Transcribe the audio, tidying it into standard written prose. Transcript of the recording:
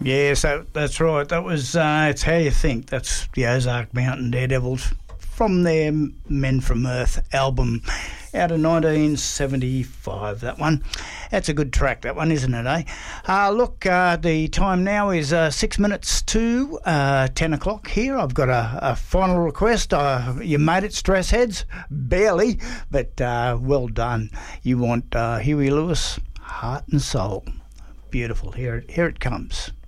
Yes, that's right. That was It's How You Think. That's the Ozark Mountain Daredevils from their Men from Earth album out of 1975, that one. That's a good track, that one, isn't it, eh? The time now is 6 minutes to 10 o'clock here. I've got a final request. You made it, Stress Heads. Barely, but well done. You want Huey Lewis, Heart and Soul. Beautiful. Here it comes.